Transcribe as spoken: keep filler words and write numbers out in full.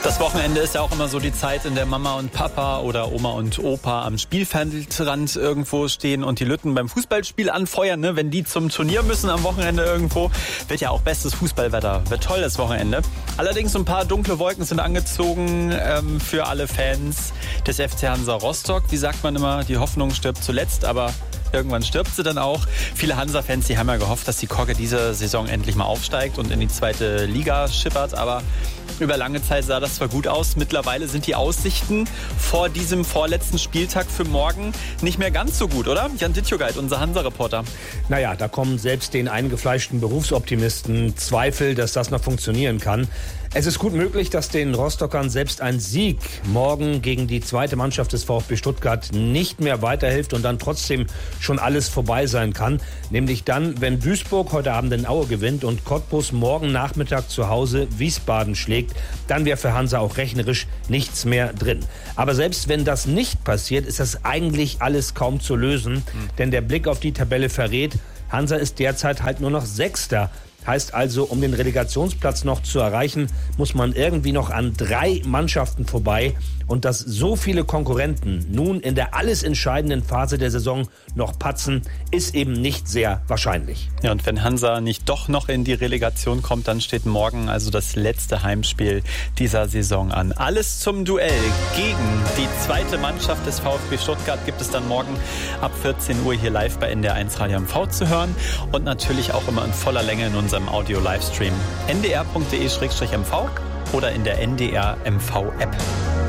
Das Wochenende ist ja auch immer so die Zeit, in der Mama und Papa oder Oma und Opa am Spielfeldrand irgendwo stehen und die Lütten beim Fußballspiel anfeuern. Ne? Wenn die zum Turnier müssen am Wochenende irgendwo, wird ja auch bestes Fußballwetter. Wird toll das Wochenende. Allerdings so ein paar dunkle Wolken sind angezogen ähm, für alle Fans des F C Hansa Rostock. Wie sagt man immer, die Hoffnung stirbt zuletzt, aber irgendwann stirbt sie dann auch. Viele Hansa-Fans, die haben ja gehofft, dass die Kogge diese Saison endlich mal aufsteigt und in die zweite Liga schippert. Aber über lange Zeit sah das zwar gut aus. Mittlerweile sind die Aussichten vor diesem vorletzten Spieltag für morgen nicht mehr ganz so gut, oder? Jan Dittjogait, unser Hansa-Reporter. Naja, da kommen selbst den eingefleischten Berufsoptimisten Zweifel, dass das noch funktionieren kann. Es ist gut möglich, dass den Rostockern selbst ein Sieg morgen gegen die zweite Mannschaft des VfB Stuttgart nicht mehr weiterhilft und dann trotzdem schon alles vorbei sein kann. Nämlich dann, wenn Duisburg heute Abend in Aue gewinnt und Cottbus morgen Nachmittag zu Hause Wiesbaden schlägt, dann wäre für Hansa auch rechnerisch nichts mehr drin. Aber selbst wenn das nicht passiert, ist das eigentlich alles kaum zu lösen. Mhm. Denn der Blick auf die Tabelle verrät, Hansa ist derzeit halt nur noch Sechster. Heißt also, um den Relegationsplatz noch zu erreichen, muss man irgendwie noch an drei Mannschaften vorbei. Und dass so viele Konkurrenten nun in der alles entscheidenden Phase der Saison noch patzen, ist eben nicht sehr wahrscheinlich. Ja, und wenn Hansa nicht doch noch in die Relegation kommt, dann steht morgen also das letzte Heimspiel dieser Saison an. Alles zum Duell gegen die zweite Mannschaft des VfB Stuttgart gibt es dann morgen ab vierzehn Uhr hier live bei N D R eins Radio M V zu hören und natürlich auch immer in voller Länge in unserem Audio-Livestream n d r punkt d e slash m v oder in der N D R M V App.